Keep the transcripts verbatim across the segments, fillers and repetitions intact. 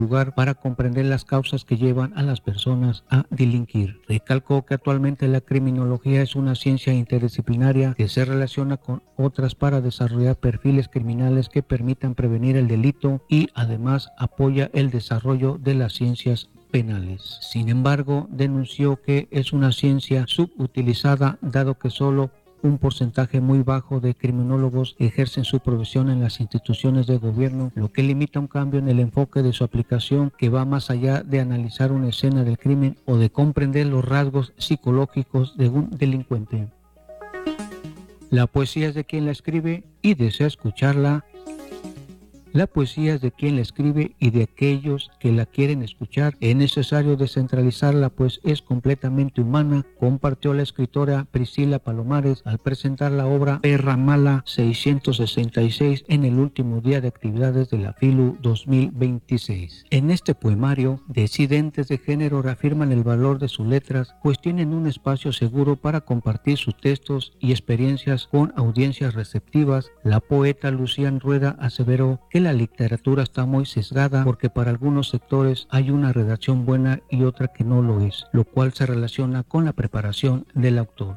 lugar para comprender las causas que llevan a las personas a delinquir. Recalcó que actualmente la criminología es una ciencia interdisciplinaria que se relaciona con otras para desarrollar perfiles criminales que permitan prevenir el delito y además apoya el desarrollo de las ciencias penales. Sin embargo, denunció que es una ciencia subutilizada, dado que solo un porcentaje muy bajo de criminólogos ejercen su profesión en las instituciones de gobierno, lo que limita un cambio en el enfoque de su aplicación que va más allá de analizar una escena del crimen o de comprender los rasgos psicológicos de un delincuente. La poesía es de quien la escribe y desea escucharla. La poesía es de quien la escribe y de aquellos que la quieren escuchar. Es necesario descentralizarla, pues es completamente humana, compartió la escritora Priscila Palomares al presentar la obra Perra Mala seiscientos sesenta y seis en el último día de actividades de la FILU dos mil veintiséis. En este poemario, disidentes de género reafirman el valor de sus letras, pues tienen un espacio seguro para compartir sus textos y experiencias con audiencias receptivas. La poeta Lucián Rueda aseveró que la literatura está muy sesgada porque para algunos sectores hay una redacción buena y otra que no lo es, lo cual se relaciona con la preparación del autor.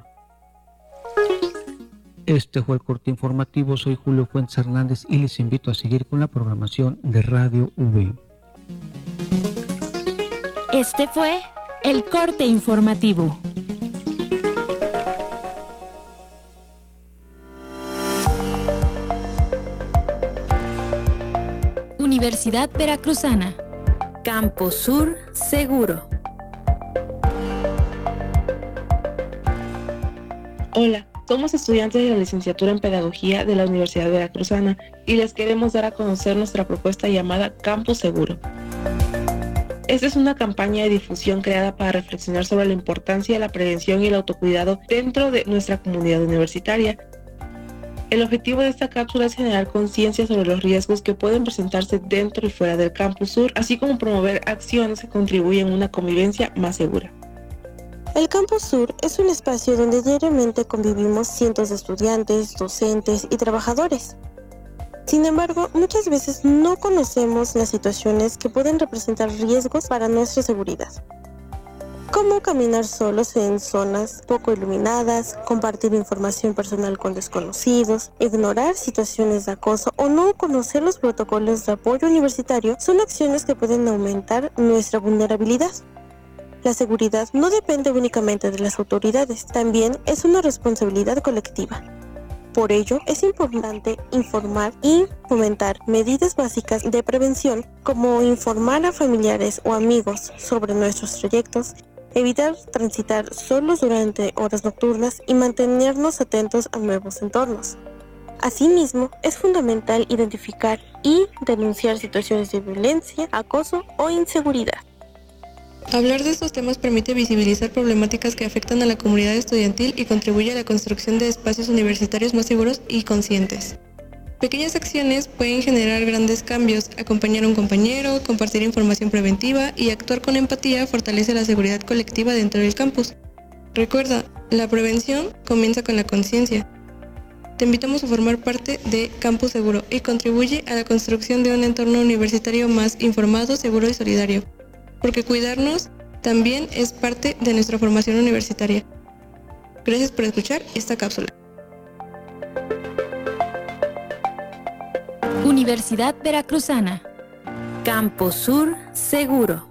Este fue el corte informativo. Soy Julio Fuentes Hernández y les invito a seguir con la programación de Radio V. Este fue el corte informativo. Universidad Veracruzana. Campo Sur Seguro. Hola, somos estudiantes de la licenciatura en Pedagogía de la Universidad Veracruzana y les queremos dar a conocer nuestra propuesta llamada Campus Seguro. Esta es una campaña de difusión creada para reflexionar sobre la importancia de la prevención y el autocuidado dentro de nuestra comunidad universitaria. El objetivo de esta cápsula es generar conciencia sobre los riesgos que pueden presentarse dentro y fuera del Campus Sur, así como promover acciones que contribuyen a una convivencia más segura. El Campus Sur es un espacio donde diariamente convivimos cientos de estudiantes, docentes y trabajadores. Sin embargo, muchas veces no conocemos las situaciones que pueden representar riesgos para nuestra seguridad. Cómo caminar solos en zonas poco iluminadas, compartir información personal con desconocidos, ignorar situaciones de acoso o no conocer los protocolos de apoyo universitario son acciones que pueden aumentar nuestra vulnerabilidad. La seguridad no depende únicamente de las autoridades, también es una responsabilidad colectiva. Por ello, es importante informar y fomentar medidas básicas de prevención, como informar a familiares o amigos sobre nuestros trayectos, evitar transitar solos durante horas nocturnas y mantenernos atentos a nuevos entornos. Asimismo, es fundamental identificar y denunciar situaciones de violencia, acoso o inseguridad. Hablar de estos temas permite visibilizar problemáticas que afectan a la comunidad estudiantil y contribuye a la construcción de espacios universitarios más seguros y conscientes. Pequeñas acciones pueden generar grandes cambios. Acompañar a un compañero, compartir información preventiva y actuar con empatía fortalece la seguridad colectiva dentro del campus. Recuerda, la prevención comienza con la conciencia. Te invitamos a formar parte de Campus Seguro y contribuye a la construcción de un entorno universitario más informado, seguro y solidario. Porque cuidarnos también es parte de nuestra formación universitaria. Gracias por escuchar esta cápsula. Universidad Veracruzana. Campo Sur Seguro.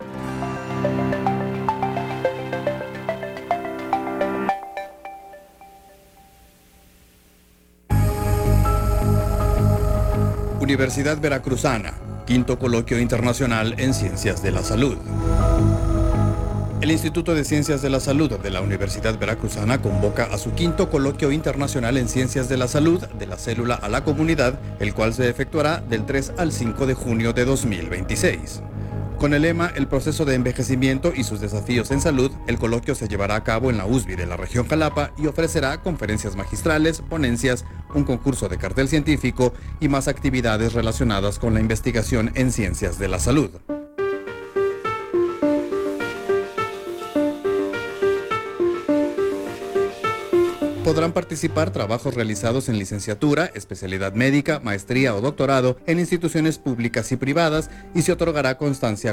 Universidad Veracruzana, quinto coloquio internacional en Ciencias de la Salud. El Instituto de Ciencias de la Salud de la Universidad Veracruzana convoca a su quinto coloquio internacional en Ciencias de la Salud de la célula a la comunidad, el cual se efectuará del tres al cinco de junio de dos mil veintiséis. Con el lema El proceso de envejecimiento y sus desafíos en salud, el coloquio se llevará a cabo en la U S B I de la región Jalapa y ofrecerá conferencias magistrales, ponencias, un concurso de cartel científico y más actividades relacionadas con la investigación en ciencias de la salud. Podrán participar trabajos realizados en licenciatura, especialidad médica, maestría o doctorado en instituciones públicas y privadas y se otorgará constancia